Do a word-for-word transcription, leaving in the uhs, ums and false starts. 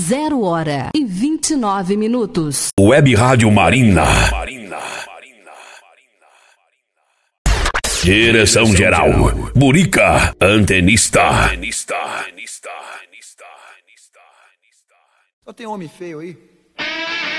Zero hora e vinte e nove minutos. Web Rádio Marina. Direção geral, Burica, antenista. Só tem homem feio aí?